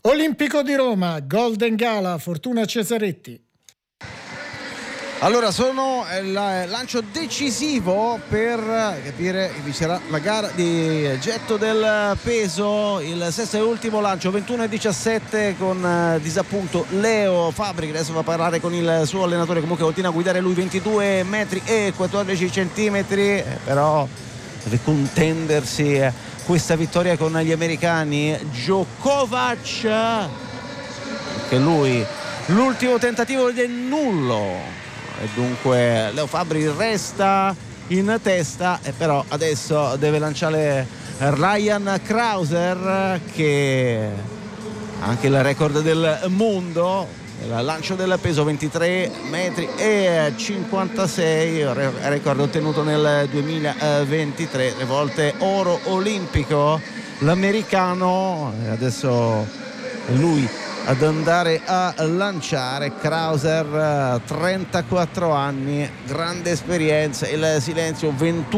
Olimpico di Roma, Golden Gala, Fortuna Cesaretti. Allora sono il lancio decisivo per capire chi vincerà la gara di getto del peso, il sesto e ultimo lancio, 21:17 con disappunto Leo Fabri, che adesso va a parlare con il suo allenatore, comunque continua a guidare lui, 22 metri e 14 centimetri, però deve contendersi questa vittoria con gli americani. Djokovic, che lui l'ultimo tentativo del nullo, e dunque Leo Fabri resta in testa, e però adesso deve lanciare Ryan Krauser, che ha anche il record del mondo, il lancio del peso, 23 metri e 56, record ottenuto nel 2023, 3 volte oro olimpico l'americano. Adesso è lui ad andare a lanciare. Krauser, 34 anni, grande esperienza, il silenzio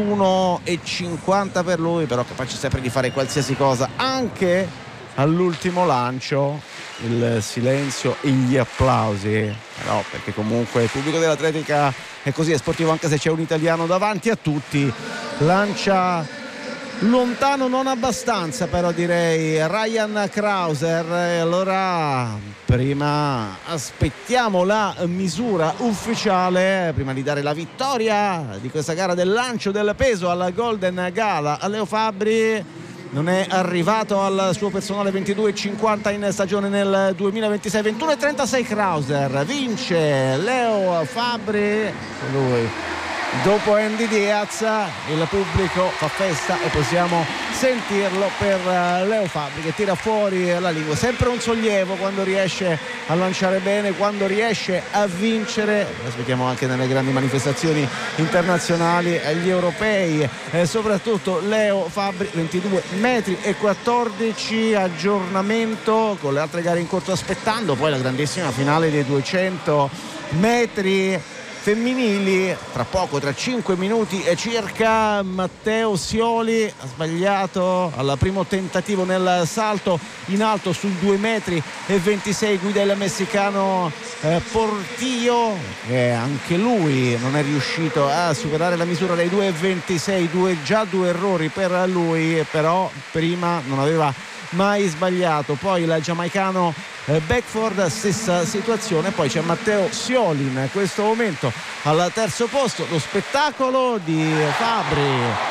21:50 per lui, però capace sempre di fare qualsiasi cosa, anche all'ultimo lancio. Il silenzio e gli applausi, però, perché comunque il pubblico dell'atletica è così, è sportivo, anche se c'è un italiano davanti a tutti. Lancia lontano, non abbastanza però, direi, Ryan Krauser. E allora prima aspettiamo la misura ufficiale, prima di dare la vittoria di questa gara del lancio del peso alla Golden Gala a Leo Fabri. Non è arrivato al suo personale 22,50 in stagione nel 2026. 21,36 Krauser, vince Leo Fabri, lui dopo Andy Diaz. Il pubblico fa festa e possiamo sentirlo per Leo Fabri, che tira fuori la lingua. Sempre un sollievo quando riesce a lanciare bene, quando riesce a vincere. Aspettiamo anche nelle grandi manifestazioni internazionali, agli europei, soprattutto Leo Fabri, 22 metri e 14, aggiornamento con le altre gare in corso, aspettando poi la grandissima finale dei 200 metri femminili tra poco, tra 5 minuti e circa. Matteo Sioli ha sbagliato al primo tentativo nel salto in alto sul 2 metri e 26, guida il messicano Portillo, che anche lui non è riuscito a superare la misura dei 2,26, già due errori per lui, però prima non aveva mai sbagliato. Poi il giamaicano Beckford, stessa situazione. Poi c'è Matteo Sioli in questo momento al terzo posto. Lo spettacolo di Fabri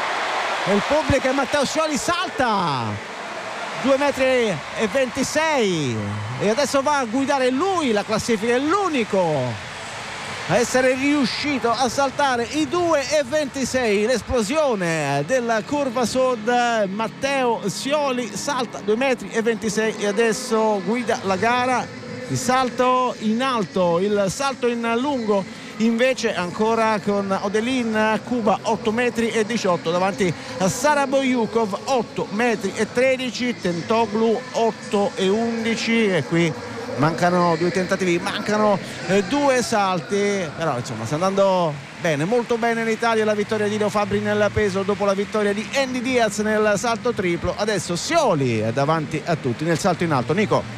e il pubblico, e Matteo Sioli salta 2 metri e 26 e adesso va a guidare lui la classifica, è l'unico a essere riuscito a saltare i 2,26, l'esplosione della curva sud. Matteo Sioli salta 2 metri e 26 e adesso guida la gara. Il salto in alto, il salto in lungo invece ancora con Odelin Cuba, 8 metri e 18 davanti a Sara Boyukov, 8 metri e 13, Tentoglu 8 e 11, e qui mancano 2 tentativi, mancano 2 salti, però insomma sta andando bene, molto bene in Italia la vittoria di Leo Fabri nel peso dopo la vittoria di Andy Diaz nel salto triplo. Adesso Sioli è davanti a tutti nel salto in alto. Nico.